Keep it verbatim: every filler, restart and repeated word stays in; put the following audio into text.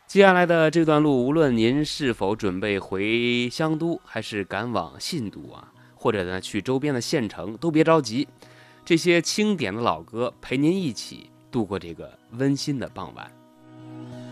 接下来的这段路，无论您是否准备回香都，还是赶往信都啊，或者呢去周边的县城，都别着急，这些经典的老歌陪您一起度过这个温馨的傍晚。